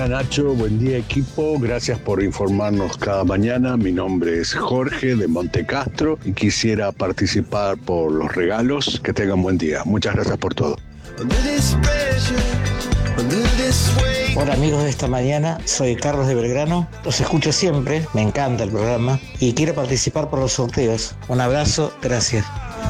día, Nacho. Buen día, equipo. Gracias por informarnos cada mañana. Mi nombre es Jorge de Montecastro y quisiera participar por los regalos. Que tengan buen día. Muchas gracias por todo. Hola amigos de esta mañana, soy Carlos de Belgrano, los escucho siempre, me encanta el programa y quiero participar por los sorteos. Un abrazo, gracias.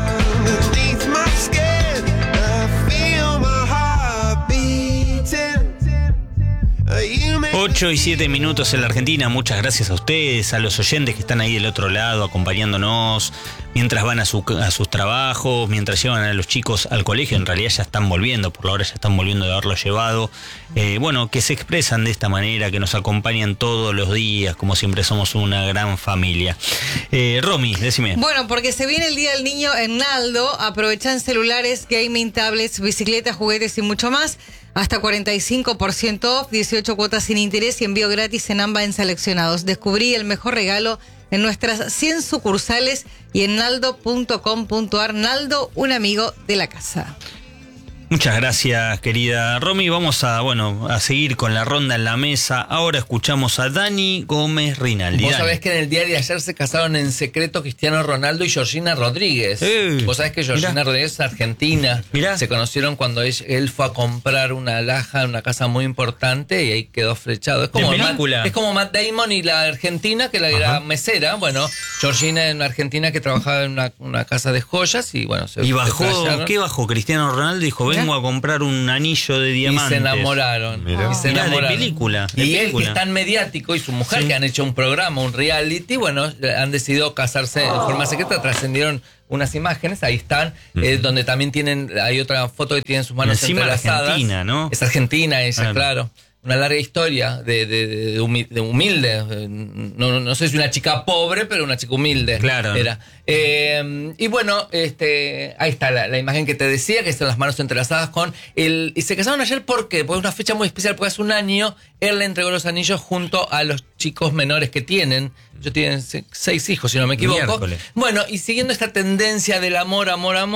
8:07 en la Argentina. Muchas gracias a ustedes, a los oyentes que están ahí del otro lado acompañándonos mientras van a sus trabajos, mientras llevan a los chicos al colegio. En realidad ya están volviendo, por la hora ya están volviendo de haberlo llevado. Bueno, que se expresan de esta manera, que nos acompañan todos los días, como siempre somos una gran familia. Romy, decime. Bueno, porque se viene el Día del Niño en Naldo. Aprovechan celulares, gaming, tablets, bicicletas, juguetes y mucho más. Hasta 45% off, 18 cuotas sin interés y envío gratis en AMBA en seleccionados. Descubrí el mejor regalo en nuestras 100 sucursales y en naldo.com.ar. Naldo, un amigo de la casa. Muchas gracias, querida Romy. Vamos a seguir con la ronda en la mesa. Ahora escuchamos a Dani Gómez Rinaldi. Vos sabés que en el día de ayer se casaron en secreto Cristiano Ronaldo y Georgina Rodríguez. Vos sabés que Georgina Rodríguez es argentina. Mirá. Se conocieron cuando él fue a comprar una alhaja en una casa muy importante y ahí quedó flechado. Es como Matt Damon y la argentina que era mesera. Bueno, Georgina en una argentina que trabajaba en una casa de joyas y bueno. ¿Y qué bajó Cristiano Ronaldo? Dijo, vengo a comprar un anillo de diamantes. Y se enamoraron. Mirá. De película. Y él, que es tan mediático, y su mujer, que han hecho un programa, un reality, bueno, han decidido casarse de forma secreta. Trascendieron unas imágenes, ahí están, donde también hay otra foto que tienen sus manos entrelazadas. Argentina, ¿no? Es argentina ella, claro. Una larga historia de humilde. No sé si una chica pobre, pero una chica humilde. Claro. Era. Y bueno, ahí está la imagen que te decía, que están las manos entrelazadas con él. Y se casaron ayer, ¿por qué? Porque es una fecha muy especial, porque hace un año él le entregó los anillos junto a los chicos menores que tienen. Ellos tienen 6 hijos, si no me equivoco. Miércoles. Bueno, y siguiendo esta tendencia del amor,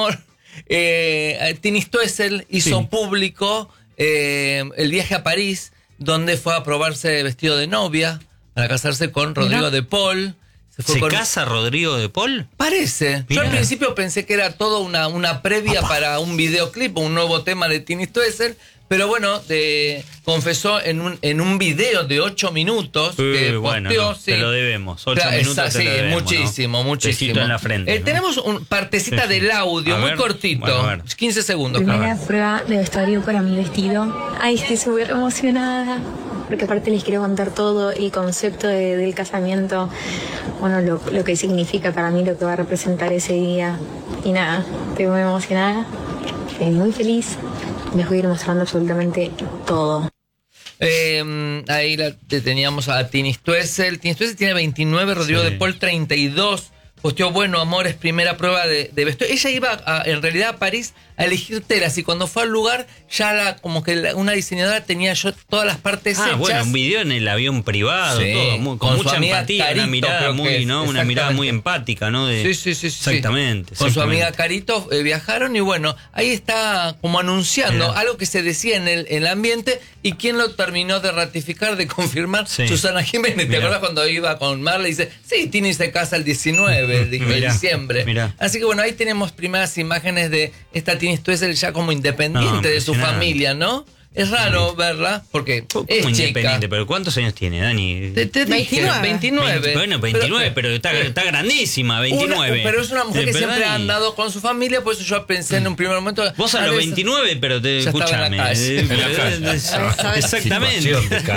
Tini Stoessel hizo público el viaje a París, donde fue a probarse vestido de novia para casarse con Rodrigo de Paul. ¿Se casa Rodrigo de Paul? Parece. Yo al principio pensé que era todo una previa para un videoclip, un nuevo tema de Tini Stoessel, pero bueno, confesó en un video de 8 minutos que posteó. Te lo debemos. 8 minutos te lo debemos, muchísimo. Besito en la frente. Tenemos una partecita del audio, muy cortito. Bueno. 15 segundos. Primera prueba de vestuario para mi vestido. Ay, estoy súper emocionada. Porque aparte les quiero contar todo el concepto del casamiento, bueno, lo que significa para mí, lo que va a representar ese día. Y nada, estoy muy emocionada, estoy muy feliz. Les voy a ir mostrando absolutamente todo. Ahí teníamos a Tini Stoessel. Tini Stoessel tiene 29, Rodrigo de Paul 32. Posteó, bueno, amores, primera prueba de vestuario. Ella iba en realidad a París a elegir telas y cuando fue al lugar ya como que una diseñadora tenía todas las partes hechas. Bueno, un video en el avión privado, todo, con mucha empatía, Carito, una mirada muy empática, ¿no? Sí. Exactamente. Con su amiga Carito viajaron y bueno, ahí está como anunciando algo que se decía en el ambiente y quién lo terminó de ratificar, de confirmar, Susana Jiménez. ¿Te acuerdas cuando iba con Marley y dice, sí, Tini se casa el 19 de diciembre? Así que bueno, ahí tenemos primeras imágenes de esta Tini Stoessel ya como independiente de su familia, ¿no? Es raro verla, porque es independiente, chica. Pero ¿cuántos años tiene, Dani? Te dije, 29. Bueno, 29, pero está grandísima, 29. Pero es una mujer que siempre ha andado con su familia, por eso yo pensé en un primer momento... Vos a los 29, pero escúchame. Exactamente.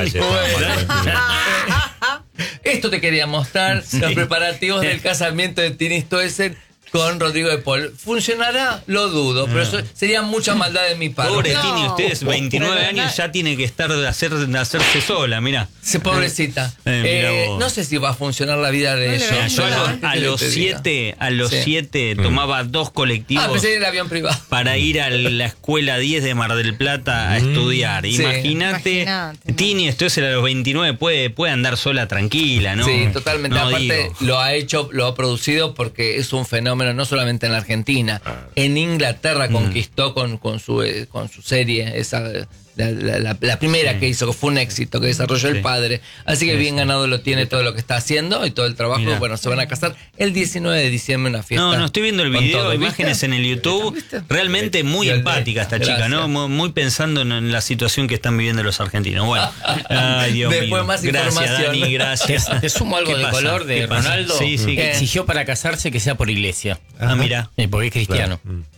Esto te quería mostrar, los preparativos del casamiento de Tini Stoessel con Rodrigo de Paul. ¿Funcionará? Lo dudo, pero eso sería mucha maldad de mi parte. Pobre Tini, ustedes 29 años ya tiene que estar de hacerse sola, mirá. Pobrecita. No sé si va a funcionar la vida de ella. Yo a los 7 tomaba 2 colectivos. Pensé en el avión privado. Para ir a la escuela 10 de Mar del Plata a estudiar. Imagínate. Tini, esto es a los 29, puede andar sola tranquila, ¿no? Sí, totalmente. Aparte, lo ha producido porque es un fenómeno no solamente en la Argentina. En Inglaterra conquistó con su serie esa la primera que hizo, que fue un éxito, que desarrolló el padre. Así que bien ganado lo tiene todo lo que está haciendo y todo el trabajo. Mirá. Bueno, se van a casar el 19 de diciembre, una fiesta. No, estoy viendo el con video, todo, imágenes ¿viste? en el YouTube. ¿Viste? Realmente muy empática esta chica, ¿no? Muy pensando en la situación que están viviendo los argentinos. Bueno, ay, Dios Después mío. más Gracias, información. Dani, gracias. Te sumo algo ¿Qué de pasa? color de ¿Qué pasa? Ronaldo. Sí, sí. Que exigió para casarse que sea por iglesia. Ah, mira. Porque es cristiano.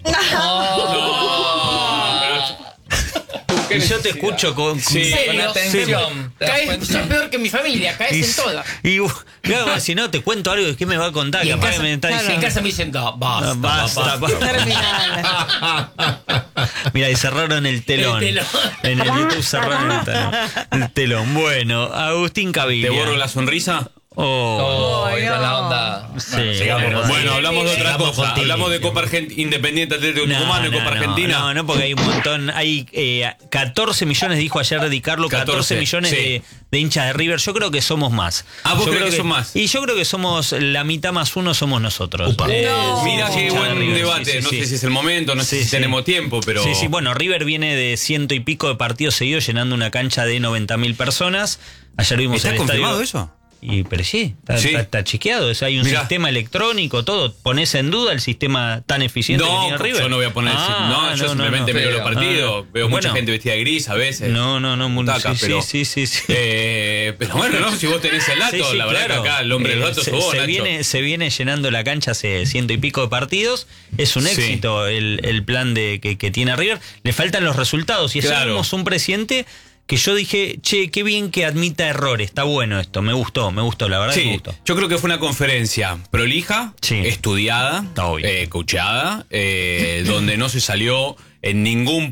Y yo te escucho con atención. ¿Te das Caes, cuenta? sos peor que mi familia, caes en todas. Y claro, si no, te cuento algo que me va a contar. Y en Capaz casa, que me está en diciendo. casa me dicen, "No, basta, Basta, basta". Terminal. Mira, y cerraron el telón. El telón. En el YouTube cerraron el telón. Bueno, Agustín Cavilla. ¿Te borro la sonrisa? Oh, Esa es la onda. sí. Bueno, hablamos de otra Sigamos cosa. contigo. Hablamos de Copa Independiente Atlético Tucumán y Copa Argentina. No, porque hay un montón. Hay 14 millones, dijo ayer Di Carlo, 14 millones sí. de hinchas de River. Yo creo que somos más. Ah, ¿vos Yo crees creo que son más? Y yo creo que somos la mitad más uno, somos nosotros. Mira qué hinchas de buen River. debate. Sí, sí, no sí. sé si es el momento, no sé Sí, si sí. tenemos tiempo, pero. Sí, sí, bueno, River viene de 100 y pico de partidos seguidos llenando una cancha de 90.000 personas. Ayer vimos ¿Está el confirmado estadio. eso? Pero sí, Sí. está chequeado. Hay un Mirá. sistema electrónico, todo. ¿Pones en duda el sistema tan eficiente que tiene No, River? yo no voy a poner. Yo simplemente miro los partidos. Veo mucha gente vestida de gris a veces. No, Butacas, sí, pero, sí. pero bueno, ¿no? Si vos tenés el dato, Sí, la verdad claro. que acá el hombre de los datos sos vos, Nacho. se viene llenando la cancha hace 100 y pico de partidos. Es un Sí. éxito el plan que tiene River. Le faltan los resultados. Y ayer Claro. vimos un presidente que yo dije, che, qué bien que admita errores. Está bueno esto. Me gustó, la verdad que me Sí, gustó. yo creo que fue una conferencia prolija, Sí. estudiada, Obvio. coacheada, donde no se salió en ningún